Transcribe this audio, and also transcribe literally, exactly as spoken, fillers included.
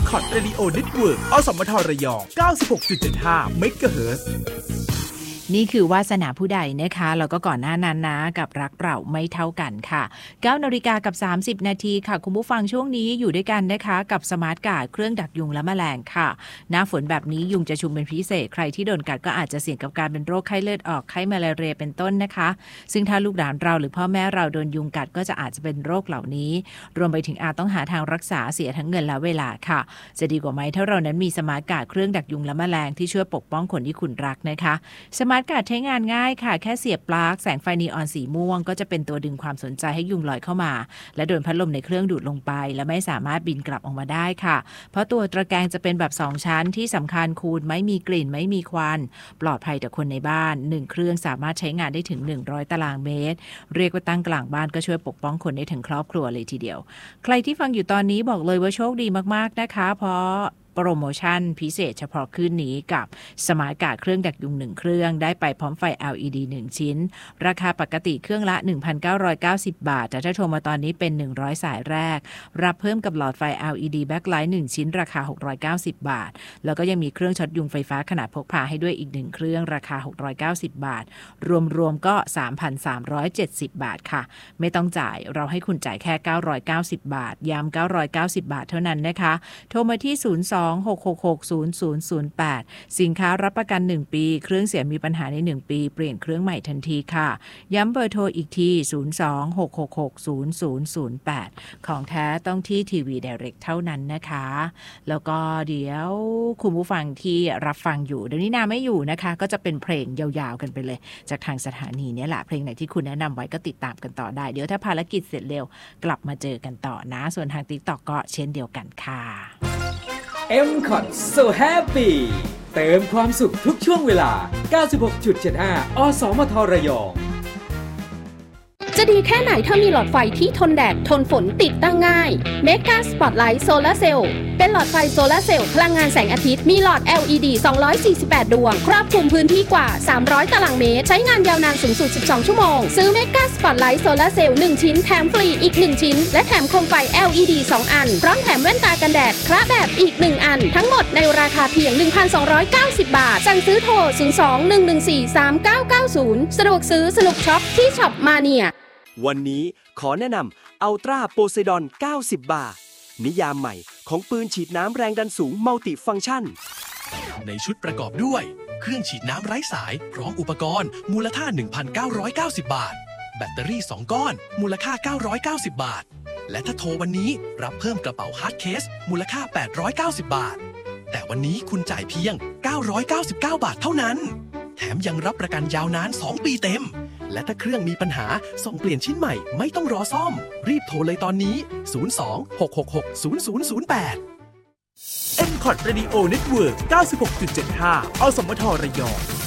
คอร์ด Radio Network อสมทระยอง เก้าสิบหกจุดเจ็ดห้า เมกะเฮิรตซ์นี่คือวาสนาผู้ใดนะคะแล้วก็ก่อนหน้านั้นนะกับรักเราไม่เท่ากันค่ะ เก้านาฬิกากับสามสิบนาทีค่ะคุณผู้ฟังช่วงนี้อยู่ด้วยกันนะคะกับสมาร์ทการ์ดเครื่องดักยุงและแมลงค่ะหน้าฝนแบบนี้ยุงจะชุมเป็นพิเศษใครที่โดนกัดก็อาจจะเสี่ยงกับการเป็นโรคไข้เลือดออกไข้มาลาเรียเป็นต้นนะคะซึ่งถ้าลูกหลานเราหรือพ่อแม่เราโดนยุงกัดก็จะอาจจะเป็นโรคเหล่านี้รวมไปถึงอาจต้องหาทางรักษาเสียทั้งเงินและเวลาค่ะจะดีกว่าไหมถ้าเรานั้นมีสมาร์ทการ์ดเครื่องดักยุงและแมลงที่ช่วยปกป้องคนที่คุณรักนะคะสมาร์ทการ์ดใช้งานง่ายค่ะแค่เสียบปลั๊กแสงไฟนีออนสีม่วงก็จะเป็นตัวดึงความสนใจให้ยุงลอยเข้ามาและโดนพัดลมในเครื่องดูดลงไปและไม่สามารถบินกลับออกมาได้ค่ะเพราะตัวตะแกรงจะเป็นแบบสองชั้นที่สำคัญคูณไม่มีกลิ่นไม่มีควันปลอดภัยต่อคนในบ้านหนึ่งเครื่องสามารถใช้งานได้ถึงหนึ่งร้อยตารางเมตรเรียกว่าตั้งกลางบ้านก็ช่วยปกป้องคนได้ถึงครอบครัวเลยทีเดียวใครที่ฟังอยู่ตอนนี้บอกเลยว่าโชคดีมากๆนะคะเพราะโปรโมชั่นพิเศษเฉพาะคืนนี้กับสมาร์ทการ์ดเครื่องดักยุงหนึ่งเครื่องได้ไปพร้อมไฟ แอล อี ดี หนึ่งชิ้นราคาปกติเครื่องละ หนึ่งพันเก้าร้อยเก้าสิบ บาทแต่ถ้าโทรมาตอนนี้เป็นหนึ่งร้อยสายแรกรับเพิ่มกับหลอดไฟ แอล อี ดี Backlight หนึ่งชิ้นราคาหกร้อยเก้าสิบบาทแล้วก็ยังมีเครื่องช็อตยุงไฟฟ้าขนาดพกพาให้ด้วยอีกหนึ่งเครื่องราคาหกร้อยเก้าสิบบาทรวมๆก็ สามพันสามร้อยเจ็ดสิบ บาทค่ะไม่ต้องจ่ายเราให้คุณจ่ายแค่เก้าร้อยเก้าสิบบาทย้ำเก้าร้อยเก้าสิบบาทเท่านั้นนะคะโทรมาที่ศูนย์ สอง หก หก หก ศูนย์ ศูนย์ ศูนย์ แปดสินค้ารับประกันหนึ่งปีเครื่องเสียมีปัญหาในหนึ่งปีเปลี่ยนเครื่องใหม่ทันทีค่ะย้ำเบอร์โทรอีกทีศูนย์ สอง หก หก หก ศูนย์ ศูนย์ ศูนย์ แปดของแท้ต้องที่ทีวี Direct เท่านั้นนะคะแล้วก็เดี๋ยวคุณผู้ฟังที่รับฟังอยู่เดี๋ยวนี้นาไม่อยู่นะคะก็จะเป็นเพลงยาวๆกันไปเลยจากทางสถานีนี้แหละเพลงไหนที่คุณแนะนำไว้ก็ติดตามกันต่อได้เดี๋ยวถ้าภารกิจเสร็จเร็วกลับมาเจอกันต่อนะส่วนทาง TikTok ก็เช่นเดียวกันค่ะเอ็ม คอท So Happy เติมความสุขทุกช่วงเวลา เก้าสิบหกจุดเจ็ดห้า อสมทระยองจะดีแค่ไหนถ้ามีหลอดไฟที่ทนแดดทนฝนติดตั้งง่าย Mega Spotlight Solar Cell เป็นหลอดไฟโซลาร์เซลล์พลังงานแสงอาทิตย์มีหลอด แอล อี ดี สองร้อยสี่สิบแปดดวงครอบคลุมพื้นที่กว่าสามร้อยตารางเมตรใช้งานยาวนานสูงสุดสิบสองชั่วโมงซื้อ Mega Spotlight Solar Cell หนึ่งชิ้นแถมฟรีอีกหนึ่งชิ้นและแถมโคมไฟ แอล อี ดี สองอันพร้อมแถมแว่นตากันแดดคระแบบอีกหนึ่งอันทั้งหมดในราคาเพียง หนึ่งพันสองร้อยเก้าสิบ บาทสั่งซื้อโทรศูนย์ สอง หนึ่ง หนึ่ง สี่ สาม เก้า เก้า ศูนย์สะดวกซื้อสนุกช็อปที่ช็อปมาเนียวันนี้ขอแนะนำอัลตราโพไซดอนเก้าสิบบาร์นิยามใหม่ของปืนฉีดน้ำแรงดันสูงมัลติฟังก์ชันในชุดประกอบด้วยเครื่องฉีดน้ำไร้สายพร้อมอุปกรณ์มูลค่า หนึ่งพันเก้าร้อยเก้าสิบ บาทแบตเตอรี่สองก้อนมูลค่าเก้าร้อยเก้าสิบบาทและถ้าโทรวันนี้รับเพิ่มกระเป๋าฮาร์ดเคสมูลค่าแปดร้อยเก้าสิบบาทแต่วันนี้คุณจ่ายเพียงเก้าร้อยเก้าสิบเก้าบาทเท่านั้นแถมยังรับประกันยาวนานสองปีเต็มและถ้าเครื่องมีปัญหาส่งเปลี่ยนชิ้นใหม่ไม่ต้องรอซ่อมรีบโทรเลยตอนนี้ศูนย์ สอง หก หก หก ศูนย์ ศูนย์ ศูนย์ แปดเอ็ม คอท Radio Network เก้าสิบหกจุดเจ็ดห้า อสมทระยอง